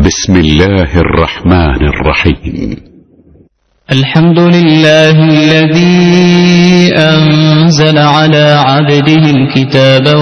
بسم الله الرحمن الرحيم. الحمد لله الذي أنزل على عبده الكتاب